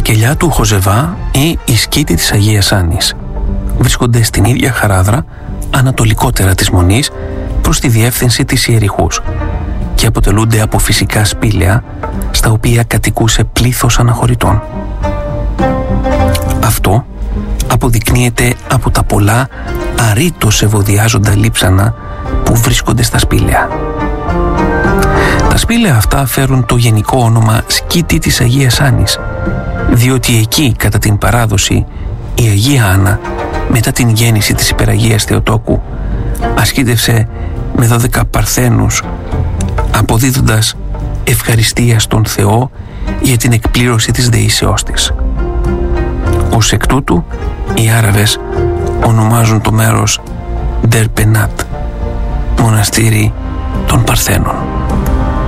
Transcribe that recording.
κελιά του Χοζεβά ή η σκήτη της Αγίας Άννης βρίσκονται στην ίδια χαράδρα ανατολικότερα της Μονής προς τη διεύθυνση της Ιεριχούς και αποτελούνται από φυσικά σπήλαια στα οποία κατοικούσε πλήθος αναχωρητών. Αυτό αποδεικνύεται από τα πολλά αρρήτως ευωδιάζοντα λείψανα που βρίσκονται στα σπήλαια. Τα σπήλαια αυτά φέρουν το γενικό όνομα σκήτη της Αγίας Άννης, διότι εκεί κατά την παράδοση η Αγία Άννα μετά την γέννηση της υπεραγίας Θεοτόκου ασκήτευσε με 12 παρθένους, αποδίδοντας ευχαριστία στον Θεό για την εκπλήρωση της δεήσεώς της. Ως εκ τούτου οι Άραβες ονομάζουν το μέρος Ντερπενάτ, μοναστήρι των Παρθένων.